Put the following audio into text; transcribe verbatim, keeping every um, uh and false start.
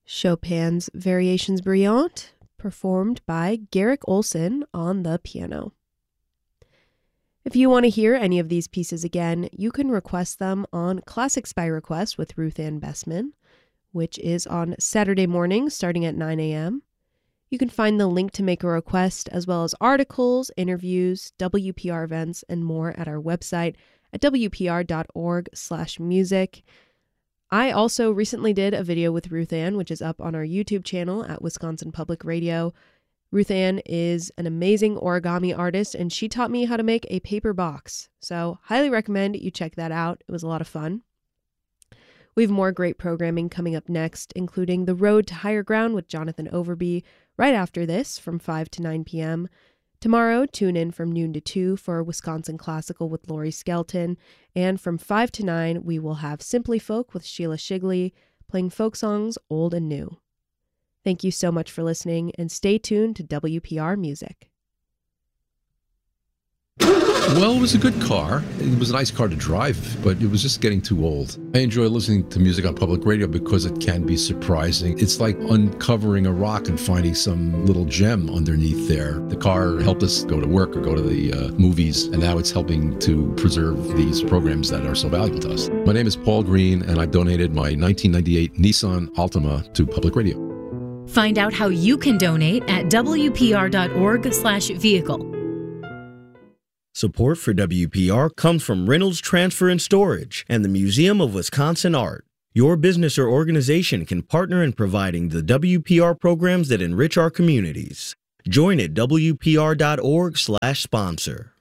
Chopin's Variations Brillantes, performed by Garrick Olson on the piano. If you want to hear any of these pieces again, you can request them on Classics by Request with Ruth Ann Bessman, which is on Saturday morning starting at nine a.m. You can find the link to make a request, as well as articles, interviews, W P R events, and more at our website at w p r dot org slash music. I also recently did a video with Ruth Ann, which is up on our YouTube channel at Wisconsin Public Radio. Ruth Ann is an amazing origami artist, and she taught me how to make a paper box. So highly recommend you check that out. It was a lot of fun. We have more great programming coming up next, including The Road to Higher Ground with Jonathan Overby right after this from five to nine p.m. Tomorrow, tune in from noon to two for Wisconsin Classical with Lori Skelton. And from five to nine, we will have Simply Folk with Sheila Shigley, playing folk songs old and new. Thank you so much for listening, and stay tuned to W P R Music. Well, it was a good car. It was a nice car to drive, but it was just getting too old. I enjoy listening to music on public radio because it can be surprising. It's like uncovering a rock and finding some little gem underneath there. The car helped us go to work or go to the uh, movies, and now it's helping to preserve these programs that are so valuable to us. My name is Paul Green, and I donated my nineteen ninety-eight Nissan Altima to public radio. Find out how you can donate at w p r dot org slash vehicle. Support for W P R comes from Reynolds Transfer and Storage and the Museum of Wisconsin Art. Your business or organization can partner in providing the W P R programs that enrich our communities. Join at w p r dot org slash sponsor.